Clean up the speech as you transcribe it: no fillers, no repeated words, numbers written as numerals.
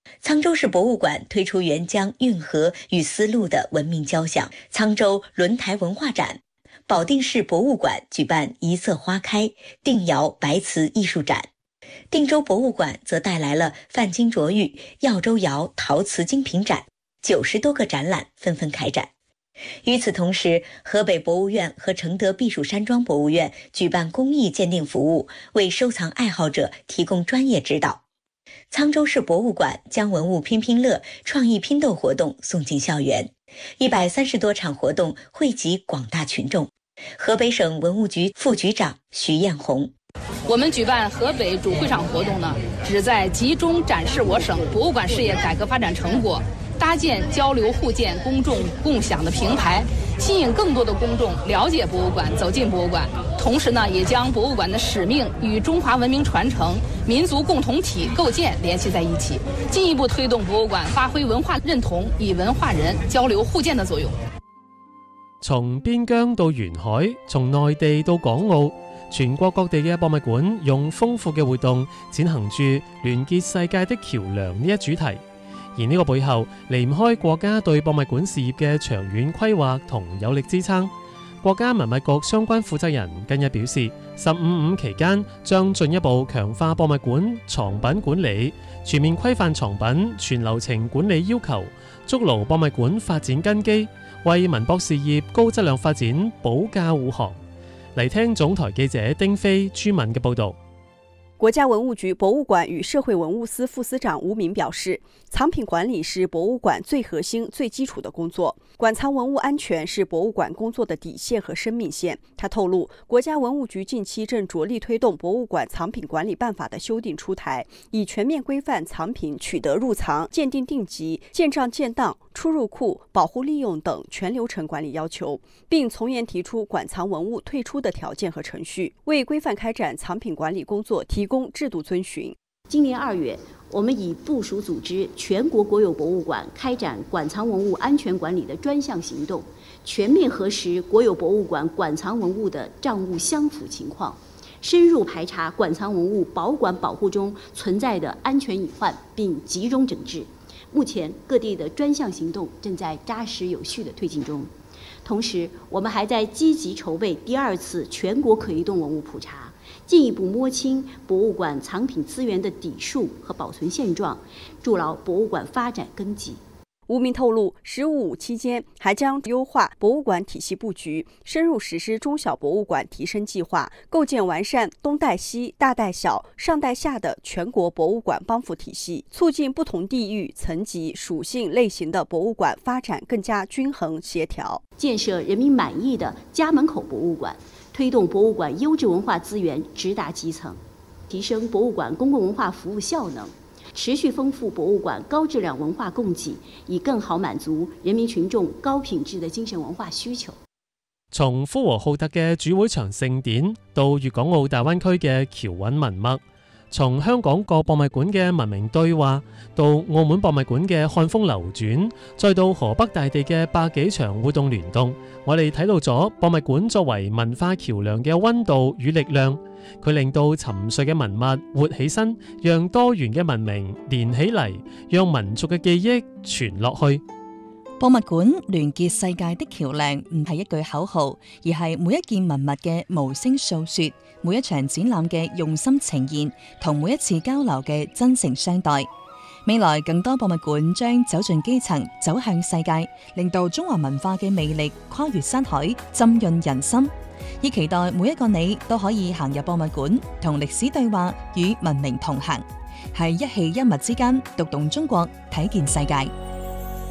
沧州市博物馆推出沅江运河与丝路的文明交响，沧州轮台文化展，保定市博物馆举办一色花开定窑白瓷艺术展，定州博物馆则带来了范金琢玉耀州窑陶瓷精品展，90多个展览纷纷开展。与此同时，河北博物院和承德避暑山庄博物院举办工艺鉴定服务，为收藏爱好者提供专业指导。沧州市博物馆将文物拼拼乐、创意拼豆活动送进校园，130多场活动惠及广大群众。河北省文物局副局长徐艳红： 我们举办河北主会场活动呢，旨在集中展示我省博物馆事业改革发展成果，搭建交流互鉴、公众共享的平台，吸引更多的公众了解博物馆、走进博物馆。同时呢，也将博物馆的使命与中华文明传承、民族共同体构建联系在一起，进一步推动博物馆发挥文化认同与文化人交流互鉴的作用。 從邊疆到沿海，從內地到港澳，全國各地嘅博物館用豐富嘅活動踐行住聯結世界的橋樑呢一主題。而呢個背後離唔開國家對博物館事業嘅長遠規劃同有力支撐。國家文物局相關負責人近日表示，15.5期間將進一步強化博物館藏品管理，全面規範藏品全流程管理要求，築牢博物館發展根基，為文博事業高質量發展保駕護航。嚟聽總台記者丁飛、朱敏嘅報導。 國家文物局博物館與社會文物司副司長吳敏表示，藏品管理是博物館最核心、最基礎的工作，館藏文物安全是博物館工作的底線和生命線。他透露，國家文物局近期正着力推動博物館藏品管理辦法的修訂出台，以全面規範藏品取得入藏、鑑定定級、建賬建檔、出入庫、保護利用等全流程管理要求，並從嚴提出館藏文物退出的條件和程序，為規範開展藏品管理工作提供制度遵循。 今年2月，我們已部署組織全國國有博物館開展館藏文物安全管理的專項行動，全面核實國有博物館館藏文物的賬務相符情況，深入排查館藏文物保管保護中存在的安全隱患，並集中整治。目前各地的專項行動正在扎實有序的推進中。同時，我們還在積極籌備第2次全國可移動文物普查，進一步摸清博物館藏品資源的底數和保存現狀，築牢博物館發展根基。 吳明透露，15.5期間還將優化博物館體系佈局，深入實施中小博物館提升計劃，構建完善東帶西、大帶小、上帶下的全國博物館幫扶體系，促進不同地域、層級、屬性類型的博物館發展更加均衡協調， 建設人民滿意的家門口博物館，推動博物館優質文化資源直達基層，提升博物館公共文化服務效能，持續豐富博物館高質量文化供給，以更好滿足人民群眾高品質的精神文化需求。 從呼和浩特嘅主會場盛典到粵港澳大灣區嘅僑韻文脈，從香港各博物館嘅文明對話，到澳門博物館嘅漢風流轉，再到河北大地嘅百幾場活動聯動，我哋睇到咗博物館作為文化橋樑嘅溫度與力量。佢令到沉睡嘅文物活起身，讓多元嘅文明連起嚟，讓民族嘅記憶傳落去。 博物館聯結世界的橋樑唔係一句口號，而係每一件文物嘅無聲訴說，每一場展覽嘅用心呈現，同每一次交流嘅真誠相待。未來更多博物館將走進基層，走向世界，令到中華文化嘅魅力跨越山海，浸潤人心。亦期待每一個你都可以行入博物館，同歷史對話，與文明同行，喺一氣一物之間讀懂中國，睇見世界。